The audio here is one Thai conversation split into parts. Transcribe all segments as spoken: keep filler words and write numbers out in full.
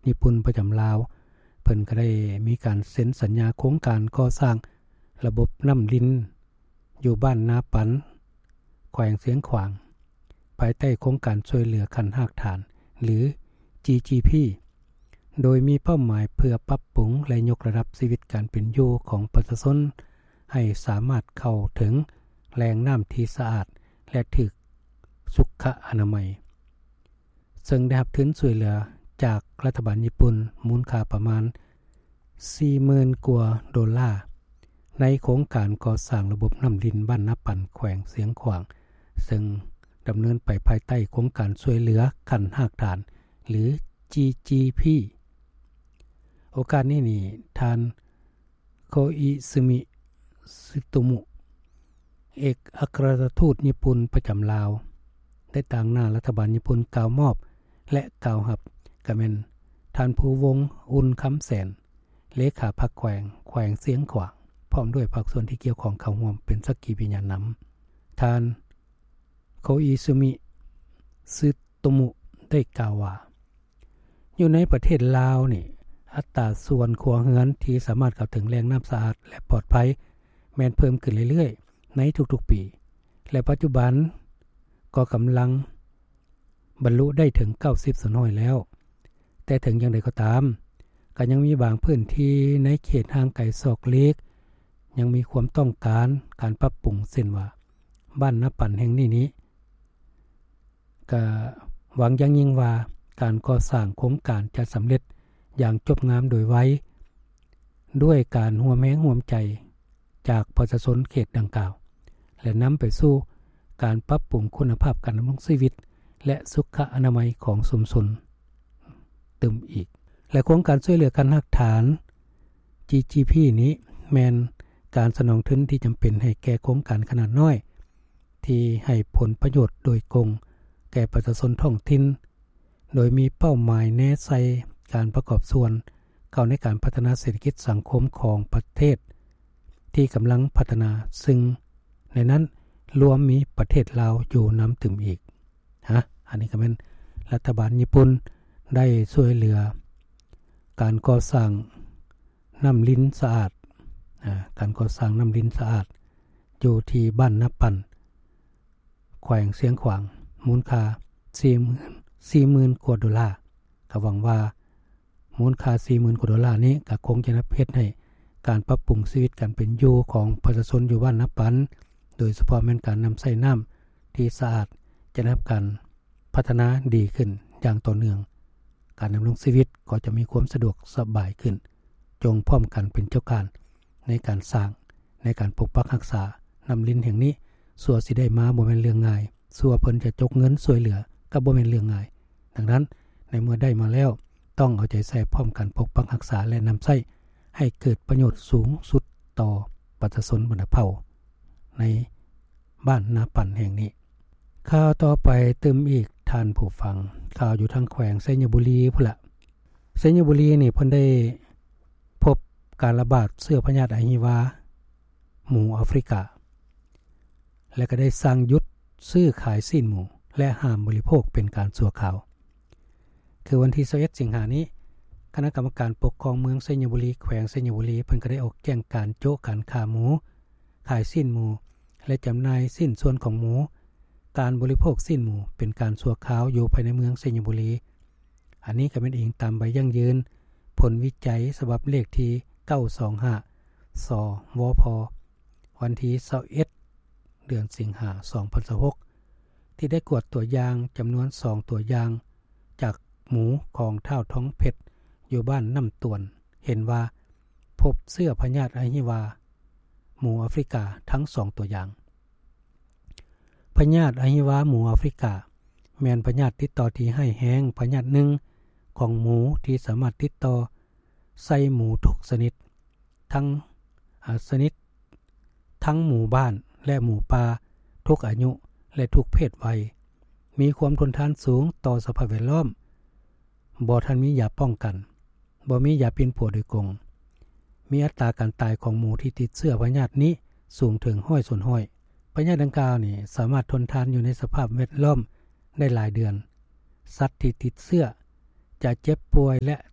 ญี่ปุ่นประจำลาวเพิ่นก็ได้มีการเซ็นสัญญาโครงการก่อสร้างระบบน้ำลิ้นอยู่บ้านนาปันแขวงเสียงขวางภายใต้โครงการช่วยเหลือขั้นรากฐานหรือ จี จี พี โดยมีเป้าหมายเพื่อปรับปรุงและยกระดับชีวิตการเป็นอยู่ของประชาชนให้สามารถเข้าถึงแหล่งน้ำที่สะอาดและถึกสุขอนามัยซึ่งได้รับทุนช่วยเหลือจากรัฐบาลญี่ปุ่นมูลค่าประมาณ สี่หมื่น กว่าดอลลาร์ในโครงการก่อสร้างระบบน้ำดินบ้านนาปั่นแขวงเสียงขวางซึ่งดำเนินไปภายใต้โครงการช่วยเหลือขั้นรากฐานหรือ จี จี พี โอกาสนี้นี่ท่านโคอิซึมิซึโตมุเอกอัครราชทูตญี่ปุ่นประจำลาวได้ต่างหน้ารัฐบาลญี่ปุ่นกล่าวมอบและกล่าวรับก็แม่นท่านผู้วงศ์อุ่นคำแสนเลขาพรรคแขวงแขวงเสียงขวางพร้อมด้วยภาคส่วนที่เกี่ยวข้องเข้าร่วมเป็นสักขีพยานนำท่านโคอิซึมิซึโตมุได้กล่าวว่าอยู่ในประเทศลาวนี่อัตราส่วนครัวเรือนที่สามารถเข้าถึงแหล่งน้ำสะอาดและปลอดภัยแม้นเพิ่มขึ้นเรื่อยๆในทุกๆปีและปัจจุบันก็กำลังบรรลุได้ถึงเก้าสิบเปอร์เซ็นต์แล้วแต่ถึงอย่างไรก็ตามก็ยังมีบางพื้นที่ในเขตห่างไกลซอกเล็กยังมีความต้องการการปรับปรุงเช่นว่าบ้านนาปั่นแห่งนี้นี้ก็หวังอย่างยิ่งว่าการก่อสร้างโครงการจะสำเร็จอย่างจบงามโดยไวด้วยการร่วมแรงร่วมใจจากประชาชนเขตดังกล่าวและนำไปสู่การปรับปรุงคุณภาพการดำรงชีวิตและสุขอนามัยของชุมชนเติมอีกและโครงการช่วยเหลือการรากฐาน จี จี พี นี้แม้นการสนองทุนที่จำเป็นให้แก่โครงการขนาดน้อยที่ให้ผลประโยชน์โดยตรงแก่ประชาชนท้องถิ่นโดยมีเป้าหมายแนใส่การประกอบส่วนเข้าในการพัฒนาเศรษฐกิจสังคมของประเทศที่กำลังพัฒนาซึ่งในนั้นรวมมีประเทศลาวอยู่นำถึงอีกฮะอันนี้ก็เป็นรัฐบาลญี่ปุ่นได้ช่วยเหลือการก่อสร้างน้ำลิ้นสะอาดอ่าการก่อสร้างน้ำลิ้นสะอาดอยู่ที่บ้านนาปั่นแขวงเสียงขวางมูลค่า สี่หมื่น กว่าดอลลาร์ก็หวังว่ามูลค่า สี่หมื่น กว่าดอลลาร์นี้ก็คงจะนำเฮ็ดให้การปรับปรุงชีวิตการเป็นอยู่ของประชาชนอยู่บ้านนาปั่นโดยเฉพาะแม่นการนำใช้น้ำที่สะอาดจะได้รับการพัฒนาดีขึ้นอย่างต่อเนื่องการดำรงชีวิตก็จะมีความสะดวกสบายขึ้นจงพร้อมกันเป็นเจ้าการในการสร้างในการปกปักรักษาน้ำลิ้นแห่งนี้สัวสิได้มาบ่แม่นเรื่องง่ายสัวเพิ่นจะจกเงินช่วยเหลือก็บ่แม่นเรื่องง่ายดังนั้นในเมื่อได้มาแล้วต้องเอาใจใส่พร้อมกันปกปักรักษาและนำใช้ให้เกิดประโยชน์สูงสุดต่อประชาชนบรรดาเผ่าในบ้านนาปั่นแห่งนี้ข่าวต่อไปเติมอีกท่านผู้ฟังข่าวอยู่ทางแขวงไชยบุรีพุ่นละไชยบุรีนี่เพิ่นได้พบการระบาดเชื้อพยาธิอะฮิวาหมูแอฟริกาและก็ได้สั่งหยุดซื้อขายสิ้นหมูและห้ามบริโภคเป็นการชั่วคราวคือวันที่ยี่สิบเอ็ดสิงหาคมนี้คณะกรรมการปกครองเมืองไชยบุรีแขวงไชยบุรีเพิ่นก็ได้ออกแจ้งการโจะการค้าหมูขายสิ้นหมูและจำหน่ายสิ้นส่วนของหมูการบริโภคสิ้นหมูเป็นการชั่วคราวอยู่ภายในเมืองไชยบุรีอันนี้ก็เป็นเองตามใบยั่งยืนผลวิจัยฉบับเลขที่เก้าสองห้าสวพวันที่ยี่สิบเอ็ดเดือนสิงหาคมสองพันสิบหกที่ได้กวดตัวอย่างจำนวนสองตัวอย่างจากหมูของเท่าท้องเพชรอยู่บ้านน้ำตวนเห็นว่าพบเชื้อพยาธิอะฮิวาหมูแอฟริกาทั้งสองตัวอย่างพยาธิอะฮิวาหมูแอฟริกาแม่นพยาธิติดต่อที่ให้แห้งพยาธิหนึ่งของหมูที่สามารถติดต่อใส่หมูทุกชนิดทั้งชนิดทั้งหมู่บ้านและหมู่ป่าทุกอายุและทุกเพศวัยมีความทนทานสูงต่อสภาพแวดล้อมบ่ทันมียาป้องกันบ่มียาปิ่นปัวโดยกงมีอัตราการตายของหมูที่ติดเชื้อพยาธินี้สูงถึงห้อยส่วนห้อยพยาธิดังกล่าวนี่สามารถทนทานอยู่ในสภาพแวดล้อมได้หลายเดือนสัตว์ที่ติดเชื้อจะเจ็บป่วยและ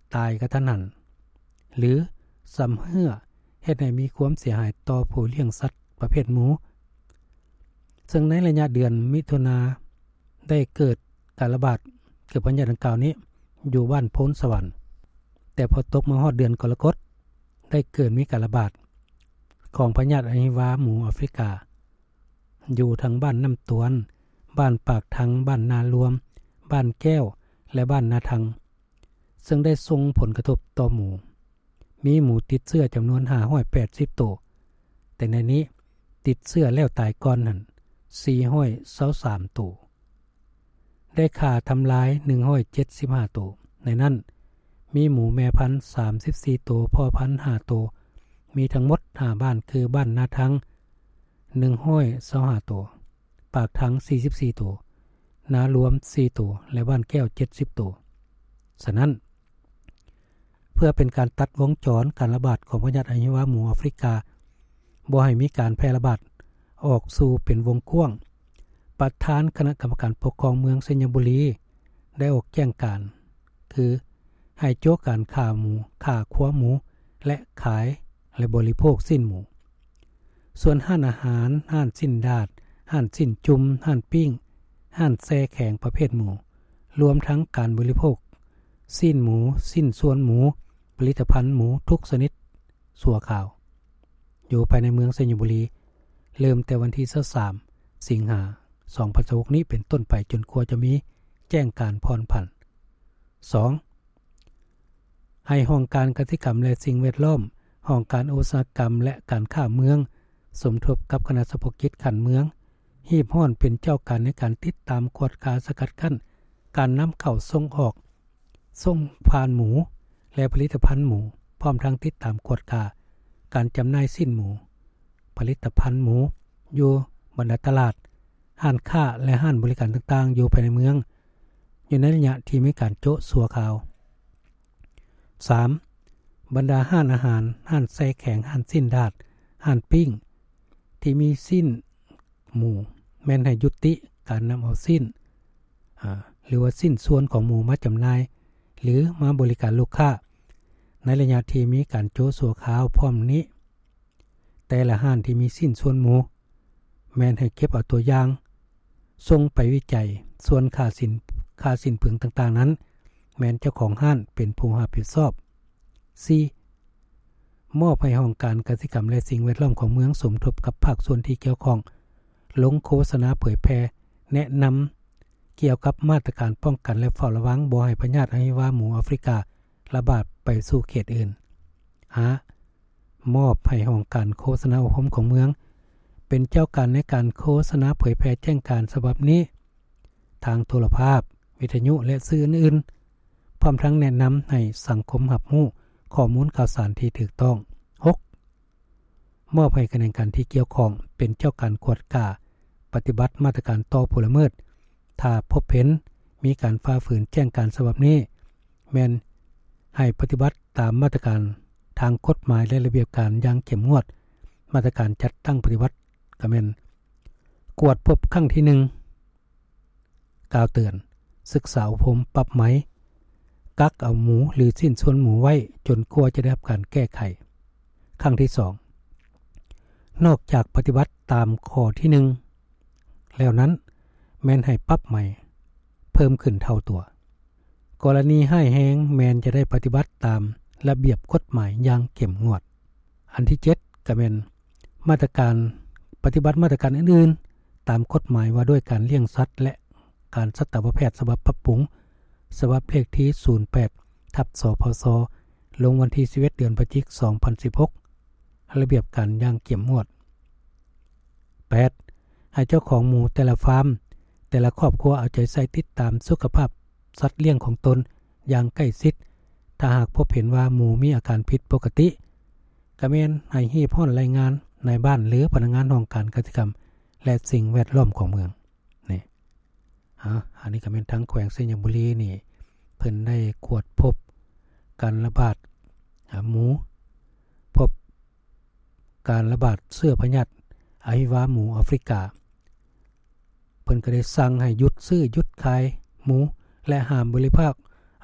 ตายกระทันหันหรือสำเฮือเฮ็ดให้มีความเสียหายต่อผู้เลี้ยงสัตว์ประเภทหมูซึ่งในระยะเดือนมิถุนาได้เกิดการระบาดเกิดพยาธิดังกล่าวนี้อยู่บ้านโพนสวรรค์แต่พอตกมาฮอดเดือนกรกฎได้เกิดมีการระบาดของพยาธิอหิวาหมูแอฟริกาอยู่ทางบ้านน้ำตวนบ้านปากทังบ้านนารวมบ้านแก้วและบ้านนาทังซึ่งได้ส่งผลกระทบต่อหมูมีหมูติดเชื้อจำนวนห้าร้อยแปดสิบตัวแต่ในนี้ติดเชื้อแล้วตายก่อนนั่นสี่ร้อยยี่สิบสามตัวได้ฆ่าทำลายหนึ่งร้อยเจ็ดสิบห้าตัวในนั้นมีหมูแม่พันธุ์สามสิบสี่ตัวพ่อพันธุ์ห้าตัวมีทั้งหมดห้าบ้านคือบ้านนาทังหนึ่งร้อยยี่สิบห้าตัวปากทังสี่สิบสี่ตัวนารวมสี่ตัวและบ้านแก้วเจ็ดสิบตัวฉะนั้นเพื่อเป็นการตัดวงจรการระบาดของพยาธิอหิวาหมูแอฟริกาบ่ให้มีการแพร่ระบาดออกสู่เป็นวงกว้างประธานคณะกรรมการปกครองเมืองสัญบุรีได้ออกแจ้งการคือให้โจกการฆ่าหมูฆ่าคั่วหมูและขายและบริโภคสิ้นหมูส่วนห้านอาหารห้านสิ้นดาดห้านสิ้นจุ่มห้านปิ้งห้านแซ่แข็งประเภทหมูรวมทั้งการบริโภคสิ้นหมูสิ้นส่วนหมูผลิตภัณฑ์หมูทุกชนิดสัวขาวอยู่ภายในเมืองสัญบุรีเริ่มแต่วันที่ยี่สิบสามสิงหาคมสองพันสิบหกนี้เป็นต้นไปจนกว่าจะมีแจ้งการผ่อนผันสองให้ห้องการกสิกรรมและสิ่งแวดล้อมห้องการอุตสาหกรรมและการค้าเมืองสมทบกับคณะเฉพาะกิจการเมืองฮีบห้อนเป็นเจ้าการในการติดตามกวดขันสกัดกั้นการนำเข้าส่งออกส่งผ่านหมูและผลิตภัณฑ์หมูพร้อมทั้งติดตามกวดขันการจำหน่ายสิ้นหมูผลิตภัณฑ์หมูอยู่บรรดาตลาดห้านค้าและห้านบริการต่างๆอยู่ภายในเมืองอยู่ในระยะที่มีการโจ๊ะสัวขาวสามบรรดาห้านอาหารห้านแซ่แข็งห้านสิ้นดาดห้านปิ้งที่มีสิ้นหมูแม้นให้ยุติการนำเอาสิ้นหรือว่าสิ้นส่วนของหมูมาจำหน่ายหรือมาบริการลูกค้าในระยะที่มีการโจ๊ะสัวขาวพร้อมนี้แต่ละห้านที่มีสิ้นส่วนหมูแม้นให้เก็บเอาตัวอย่างส่งไปวิจัยส่วนค่าสินค่าสินพึงต่างๆนั้นแม้นเจ้าของห้านเป็นผู้รับผิดชอบ สี่ มอบให้ห้องการกสิกรรมและสิ่งแวดล้อมของเมืองสมทบกับภาคส่วนที่เกี่ยวข้องลงโฆษณาเผยแพร่แนะนำเกี่ยวกับมาตรการป้องกันและเฝ้าระวังบ่ให้พยาธิอหิวาหมูแอฟริการะบาดไปสู่เขตอื่น ห้า มอบให้ห้องการโฆษณาอบรมของเมืองเป็นเจ้าการในการโฆษณาเผยแพร่แจ้งการฉบับนี้ทางโทรภาพวิทยุและสื่ออื่นๆพร้อมทั้งแนะนำให้สังคมรับรู้ข้อมูลข่าวสารที่ถูกต้อง หก มอบให้คณะกรรมการที่เกี่ยวข้องเป็นเจ้าการกวดก่าปฏิบัติมาตรการต่อผู้ละเมิดถ้าพบเห็นมีการฝ่าฝืนแจ้งการฉบับนี้แม่นให้ปฏิบัติตามมาตรการทางกฎหมายและระเบียบการอย่างเข้มงวดมาตรการจัดตั้งปฏิบัติก็แม่นกวดพบครั้งที่หนึ่งกล่าวเตือนศึกษาอบรมปรับไหมกักเอาหมูหรือสิ้นส่วนหมูไว้จนกลัวจะได้รับการแก้ไขครั้งที่สองนอกจากปฏิบัติตามข้อที่หนึ่งแล้วนั้นแม่นให้ปรับใหม่เพิ่มขึ้นเท่าตัวกรณีให้แห้งแม่นจะได้ปฏิบัติตามระเบียบกฎหมายอย่างเข้มงวดอันที่เจ็ดก็แม่นมาตรการปฏิบัติมาตรการอื่นๆตามกฎหมายว่าด้วยการเลี้ยงสัตว์และการสัตวแพทย์ฉบับปรับปรุงฉบับเลขที่ ศูนย์แปด ทับ สพส ลงวันที่สิบเอ็ดเดือนพฤศจิกายนสองพันสิบหกระเบียบการอย่างเข้มงวด แปด ให้เจ้าของหมูแต่ละฟาร์มแต่ละครอบครัวเอาใจใส่ติดตามสุขภาพสัตว์เลี้ยงของตนอย่างใกล้ชิดถ้าหากพบเห็นว่าหมูมีอาการผิดปกติก็แม่นให้รีบร้อนรายงานในบ้านหรือพนักงานห้องการกสิกรรมและสิ่งแวดล้อมของเมืองนี่อ่ะอันนี้ก็แม่นทั้งแขวงสัญบุรีนี่เพิ่นได้กวดพบการระบาดหมูพบการระบาดเชื้อพยาธิอหิวาหมูแอฟริกาเพิ่นก็ได้สั่งให้หยุดซื้อหยุดขายหมูและห้ามบริโภค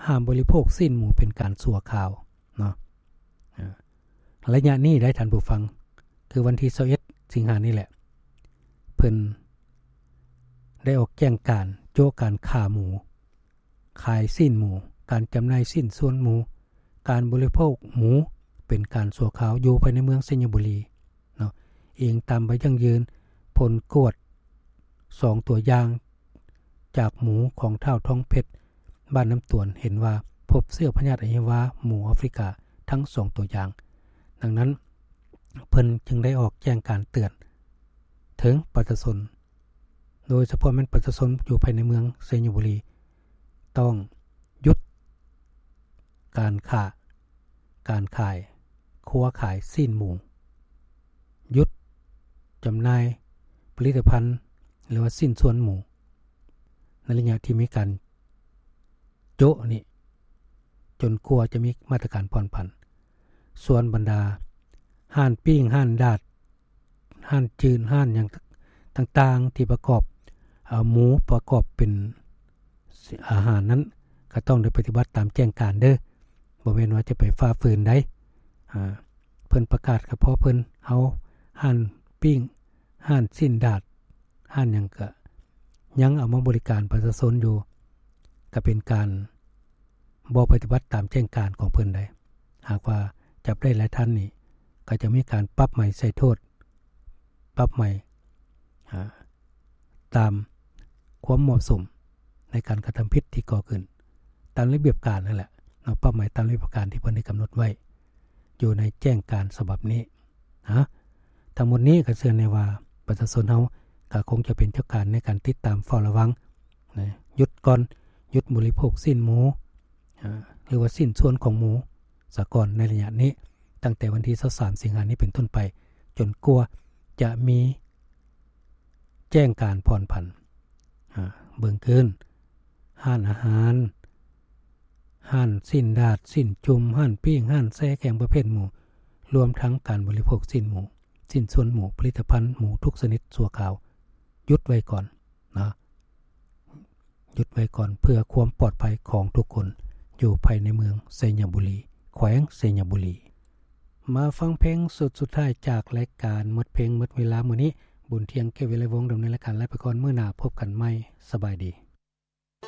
ห้ามบริโภคสิ้นหมูเป็นการสั่วข่าวเนาะระยะนี้ได้ท่านผู้ฟังคือวันที่ยี่สิบเอ็ดสิงหาคมนี่แหละเพิ่นได้ออกแจ้งการโจการฆ่าหมูขายสิ้นหมูการจำหน่ายสิ้นส่วนหมูการบริโภคหมูเป็นการสั่วข่าวอยู่ภายในเมืองสัญบุรีเนาะเองตามไปยั่งยืนผลกวดสองตัวอย่างจากหมูของเท่าท้องเพชรบ้านน้ำตวนเห็นว่าพบเสื้อพยาธิอหิวาหมูแอฟริกาทั้งสองตัวอย่างดังนั้นเพิ่นจึงได้ออกแจ้งการเตือนถึงประชาชนโดยเฉพาะแม่นประชาชนอยู่ภายในเมืองเซญบุรีต้องหยุดการค้าการขายคัวขายสิ้นหมูหยุดจำหน่ายผลิตภัณฑ์หรือว่าสิ้นส่วนหมูในระยะที่มีการโจะนี่จนกลัวจะมีมาตรการผ่อนผันส่วนบรรดาห้านปิ้งห้านดาดห้านจืนห้านอย่างต่างๆที่ประกอบเอาหมูประกอบเป็นอาหารนั้นก็ต้องได้ปฏิบัติตามแจ้งการเด้อบ่แม่นว่าจะไปฝ่าฝืนได้อ่าเพิ่นประกาศก็เพราะเพิ่นเอาห้านปิ้งห้านสิ้นดาดห้านหยังก็ยังเอามาบริการประชาชนอยู่ก็เป็นการบ่ปฏิบัติตามแจ้งการของเพิ่นได้หากว่าจับได้หลายท่านนี่ก็จะมีการปรับใหม่ใส่โทษปรับใหม่ตามความเหมาะสมในการกระทำผิดที่ก่อขึ้นตามระเบียบการนั่นแหละเนาะปรับใหม่ตามระเบียบการที่เพิ่นได้กำหนดไว้อยู่ในแจ้งการฉบับนี้ฮะทั้งหมดนี้ก็เชื่อในว่าประชาชนเฮาก็คงจะเป็นเจ้าการในการติดตามเฝ้าระวังนะหยุดก่อนหยุดบริโภคสิ้นหมูหรือว่าสิ้นส่วนของหมูสากลในระยะนี้ตั้งแต่วันที่ยี่สิบสามสิงหาคมนี้เป็นต้นไปจนกลัวจะมีแจ้งการผ่อนผันเบิ่งขึ้นห้านอาหารห้านสิ้นดาดสิ้นจุ่มห้านปิ้งห้านแซ่แกงประเภทหมูรวมทั้งการบริโภคสิ้นหมูสิ้นส่วนหมูผลิตภัณฑ์หมูทุกชนิดสั่วข่าวหยุดไว้ก่อนนะหยุดไว้ก่อนเพื่อความปลอดภัยของทุกคนอยู่ภายในเมืองเซญบุรีแขวงเซญบุรีมาฟังเพลงสุดสุดท้ายจากรายการหมดเพลงหมดเวลามื้อนี้บุญเที่ยงเก็บเวลาวงดำเนินรายการและไปก่อนมื้อหน้าพบกันใหม่สบายดี